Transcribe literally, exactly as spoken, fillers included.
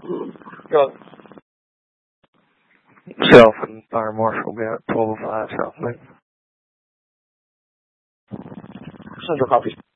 Go. Self and Fire Marshal will be at twelve oh five South Main. Central copy.